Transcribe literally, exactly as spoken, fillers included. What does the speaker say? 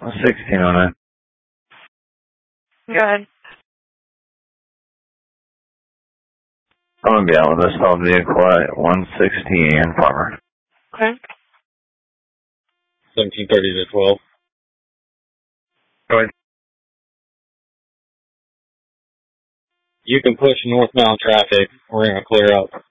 sixteen oh nine. Go ahead. I'm going to be out with a stalled vehicle at one sixty and Farmer. Okay. seventeen thirty to twelve. Go ahead. You can push northbound traffic. We're going to clear up